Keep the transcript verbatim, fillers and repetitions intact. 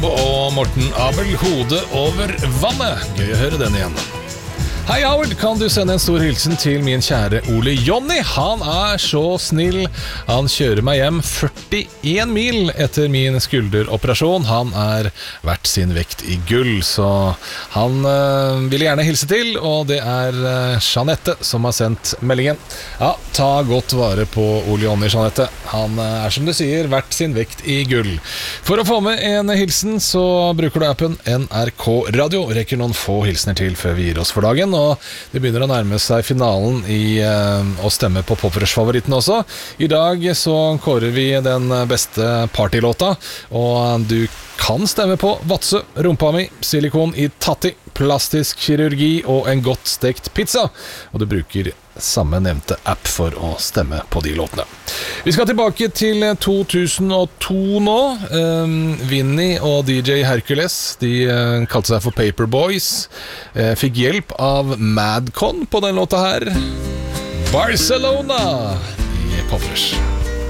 Og Morten Abel, Hodet over vannet. Gøy å høre den igjen. Hei Howard, kan du sende en stor hilsen til min kjære Ole Jonny? Han er så snill. Han kjører meg hjem førtien mil etter min skulderoperasjon. Han er verdt sin vekt i gull, så han øh, vil gjerne hilse til, og det er øh, Jeanette som har sendt meldingen. Ja, ta godt vare på Ole Jonny, Jeanette. Han er som du sier, verdt sin vekt i gull. For å få med en hilsen så bruker du appen N R K Radio. Rekker noen få hilsener til før vi gir oss for dagen. Og det begynner å nærme seg finalen i uh, å stemme på Poprush-favoritten også. I dag så kårer vi den beste partylåta, og du kan stemme på Vatsø, Rumpa mi, Silikon i Tatti, Plastisk kirurgi og en godt stekt pizza. Og du bruker samme nevnte app for å stemme på de låtene. Vi skal tilbake til to tusen og to nå. um, Vinny og D J Hercules, de uh, kalte seg for Paperboys, uh, fikk hjelp av Madcon på den låta her. Barcelona i Poprush.